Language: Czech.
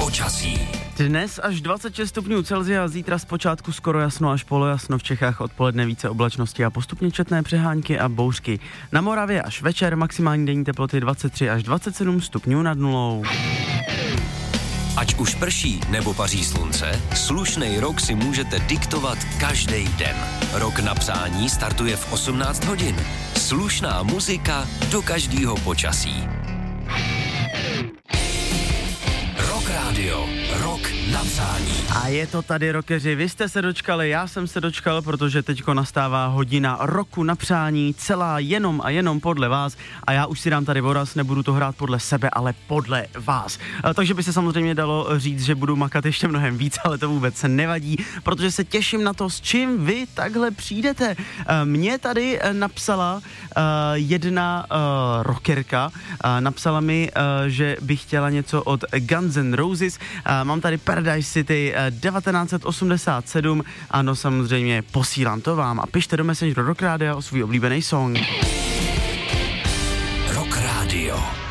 počasí. Dnes až 26 stupňů Celsia, zítra zpočátku skoro jasno až polojasno, v Čechách odpoledne více oblačnosti a postupně četné přehánky a bouřky. Na Moravě až večer maximální denní teploty 23 až 27 stupňů nad nulou. Ať už prší nebo paří slunce, slušnej rok si můžete diktovat každý den. Rok na přání startuje v 18 hodin. Slušná muzika do každého počasí. Rock Radio. Rok na přání. A je to tady, rockeři, vy jste se dočkali, já jsem se dočkal, protože teďko nastává hodina roku na přání, celá jenom a jenom podle vás, a já už si dám tady voraz, nebudu to hrát podle sebe, ale podle vás. Takže by se samozřejmě dalo říct, že budu makat ještě mnohem víc, ale to vůbec se nevadí, protože se těším na to, s čím vy takhle přijdete. Mě tady napsala jedna rockerka, napsala mi, že by chtěla něco od Guns N' Roses. Mám tady Paradise City 1987, ano, samozřejmě posílám to vám a pište do Messengeru Rock Radio o svůj oblíbený song. Rock Radio.